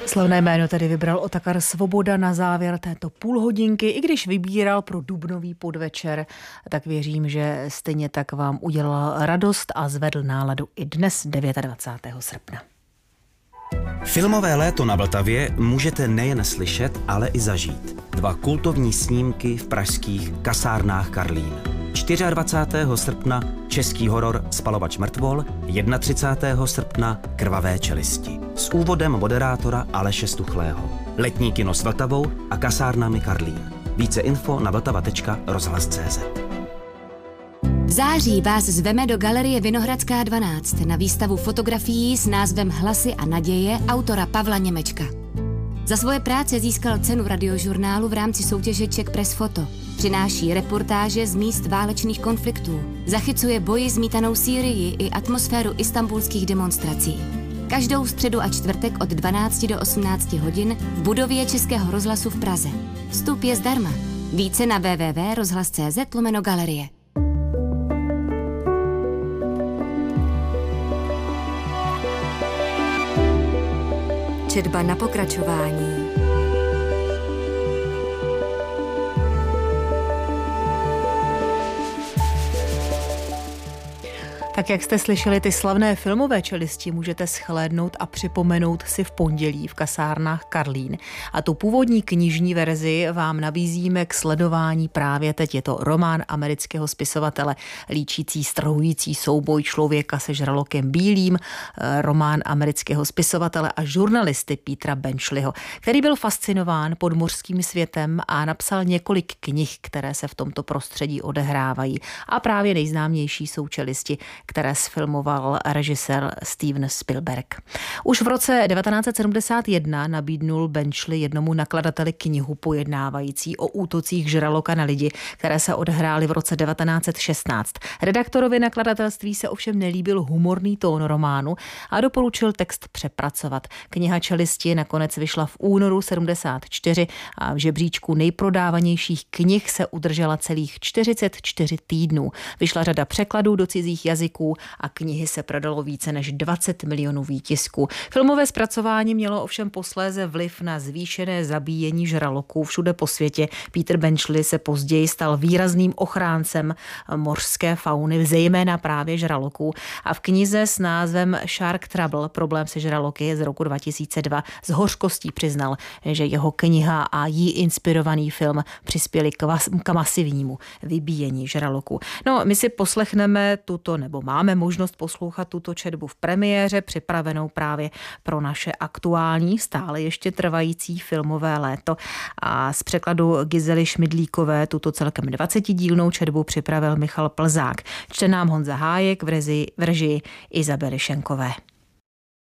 Slavné jméno tedy vybral Otakar Svoboda na závěr této půlhodinky. I když vybíral pro dubnový podvečer, tak věřím, že stejně tak vám udělal radost a zvedl náladu i dnes 29. srpna. Filmové léto na Vltavě můžete nejen slyšet, ale i zažít. 2 kultovní snímky v pražských kasárnách Karlín. 24. srpna český horor Spalovač mrtvol, 31. srpna Krvavé čelisti. S úvodem moderátora Aleše Stuchlého. Letní kino s Vltavou a kasárnami Karlín. Více info na vltava.rozhlas.cz. V září vás zveme do Galerie Vinohradská 12 na výstavu fotografií s názvem Hlasy a naděje autora Pavla Němečka. Za svoje práce získal cenu Radiožurnálu v rámci soutěže Czech Press Photo. Přináší reportáže z míst válečných konfliktů. Zachycuje boji zmítanou Sýrii i atmosféru istanbulských demonstrací. Každou středu a čtvrtek od 12 do 18 hodin v budově Českého rozhlasu v Praze. Vstup je zdarma. Více na www.rozhlas.cz/galerie. Četba na pokračování. Tak jak jste slyšeli, ty slavné filmové čelisti můžete shlédnout a připomenout si v pondělí v kasárnách Karlín. A tu původní knižní verzi vám nabízíme k sledování právě teď. Je to román amerického spisovatele líčící strhující souboj člověka se žralokem bílým, román amerického spisovatele a žurnalisty Petera Benchliho, který byl fascinován podmořským světem a napsal několik knih, které se v tomto prostředí odehrávají. A právě nejznámější jsou čelisti, které sfilmoval režisér Steven Spielberg. Už v roce 1971 nabídnul Benchley jednomu nakladateli knihu pojednávající o útocích žraloka na lidi, které se odehrály v roce 1916. Redaktorovi nakladatelství se ovšem nelíbil humorný tón románu a doporučil text přepracovat. Kniha Čelisti nakonec vyšla v únoru 74 a v žebříčku nejprodávanějších knih se udržela celých 44 týdnů. Vyšla řada překladů do cizích jazyků a knihy se prodalo více než 20 milionů výtisků. Filmové zpracování mělo ovšem posléze vliv na zvýšené zabíjení žraloků všude po světě. Peter Benchley se později stal výrazným ochráncem mořské fauny, zejména právě žraloků. A v knize s názvem Shark Trouble, problém se žraloky z roku 2002, s hořkostí přiznal, že jeho kniha a jí inspirovaný film přispěli k masivnímu vybíjení žraloků. No, my si poslechneme nebo máme možnost poslouchat tuto četbu v premiéře, připravenou právě pro naše aktuální, stále ještě trvající filmové léto. A z překladu Gizely Šmidlíkové tuto celkem 20dílnou četbu připravil Michal Plzák. Čte nám Honza Hájek v režii Izabely Šenkové.